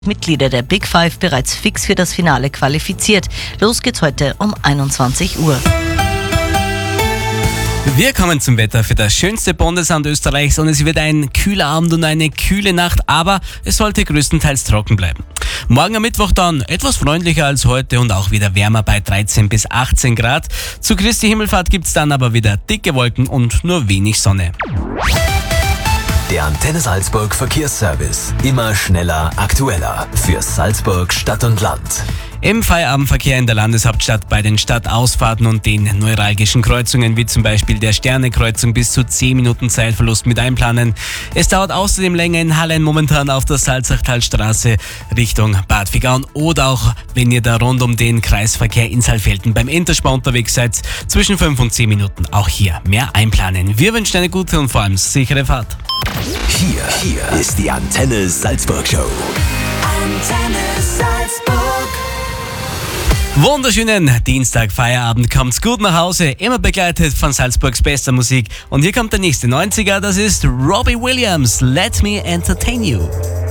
Mitglieder der Big Five bereits fix für das Finale qualifiziert. Los geht's heute um 21 Uhr. Wir kommen zum Wetter für das schönste Bundesland Österreichs und es wird ein kühler Abend und eine kühle Nacht, aber es sollte größtenteils trocken bleiben. Morgen am Mittwoch dann etwas freundlicher als heute und auch wieder wärmer bei 13 bis 18 Grad. Zu Christi Himmelfahrt gibt's dann aber wieder dicke Wolken und nur wenig Sonne. Der Antenne Salzburg Verkehrsservice. Immer schneller, aktueller. Für Salzburg Stadt und Land. Im Feierabendverkehr in der Landeshauptstadt bei den Stadtausfahrten und den neuralgischen Kreuzungen, wie zum Beispiel der Sterne-Kreuzung, bis zu 10 Minuten Zeitverlust mit einplanen. Es dauert außerdem länger in Hallein momentan auf der Salzachtalstraße Richtung Bad Vigaun oder auch, wenn ihr da rund um den Kreisverkehr in Saalfelden beim Interspar unterwegs seid, zwischen 5 und 10 Minuten. Auch hier mehr einplanen. Wir wünschen eine gute und vor allem sichere Fahrt. Hier ist die Antenne Salzburg Show. Antenne Salzburg. Wunderschönen Dienstag, Feierabend, kommt's gut nach Hause, immer begleitet von Salzburgs bester Musik. Und hier kommt der nächste 90er, das ist Robbie Williams, Let Me Entertain You.